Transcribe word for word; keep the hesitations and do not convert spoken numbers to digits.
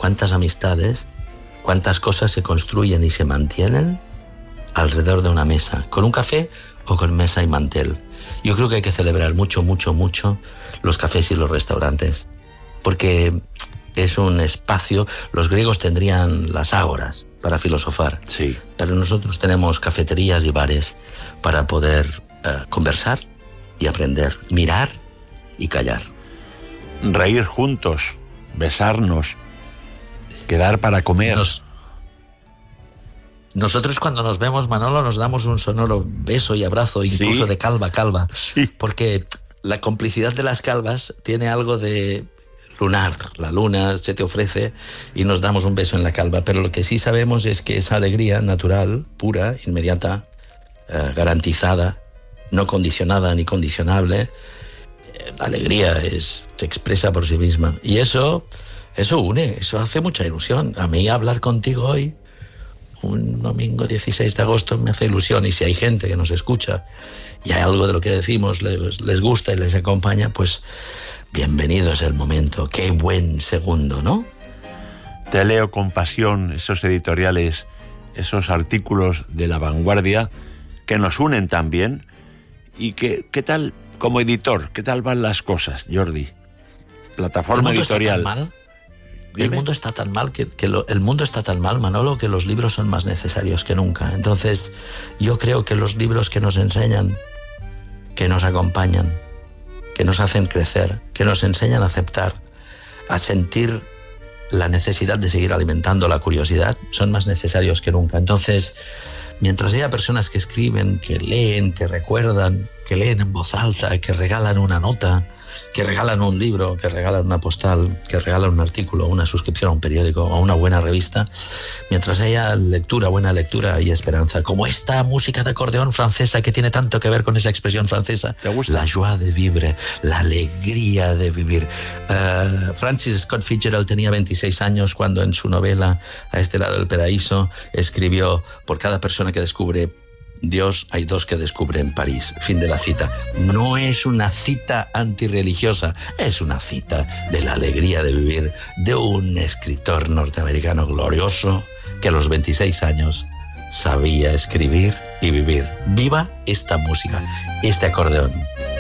cuántas amistades, cuántas cosas se construyen y se mantienen alrededor de una mesa, con un café o con mesa y mantel. Yo creo que hay que celebrar mucho, mucho, mucho los cafés y los restaurantes, porque es un espacio. Los griegos tendrían las ágoras para filosofar, sí, pero nosotros tenemos cafeterías y bares para poder uh, conversar y aprender, mirar y callar. Reír juntos, besarnos, quedar para comer. Nos, nosotros cuando nos vemos, Manolo, nos damos un sonoro beso y abrazo, incluso sí, de calva a calva, sí, porque la complicidad de las calvas tiene algo de lunar. La luna se te ofrece y nos damos un beso en la calva, pero lo que sí sabemos es que esa alegría natural, pura, inmediata, eh, garantizada, no condicionada ni condicionable, eh, la alegría es, se expresa por sí misma. Y eso, eso une, eso hace mucha ilusión. A mí hablar contigo hoy, un domingo dieciséis de agosto, me hace ilusión. Y si hay gente que nos escucha y hay algo de lo que decimos les, les gusta y les acompaña, pues bienvenido es el momento. Qué buen segundo, ¿no? Te leo con pasión esos editoriales, esos artículos de La Vanguardia que nos unen también. ¿Y que, qué tal, como editor, qué tal van las cosas, Jordi? Plataforma el mundo editorial. Está tan mal, el mundo está tan mal que, que lo, el mundo está tan mal, Manolo, que los libros son más necesarios que nunca. Entonces, yo creo que los libros que nos enseñan, que nos acompañan, que nos hacen crecer, que nos enseñan a aceptar, a sentir la necesidad de seguir alimentando la curiosidad, son más necesarios que nunca. Entonces, mientras haya personas que escriben, que leen, que recuerdan, que leen en voz alta, que regalan una nota, que regalan un libro, que regalan una postal, que regalan un artículo, una suscripción a un periódico o a una buena revista, mientras haya lectura, buena lectura y esperanza, como esta música de acordeón francesa que tiene tanto que ver con esa expresión francesa. ¿Te gusta? La joie de vivre, la alegría de vivir. Uh, Francis Scott Fitzgerald tenía veintiséis años cuando en su novela A este lado del paraíso escribió: por cada persona que descubre Dios, hay dos que descubren París. Fin de la cita. No es una cita antirreligiosa, es una cita de la alegría de vivir de un escritor norteamericano glorioso que a los veintiséis años sabía escribir y vivir. ¡Viva esta música, este acordeón!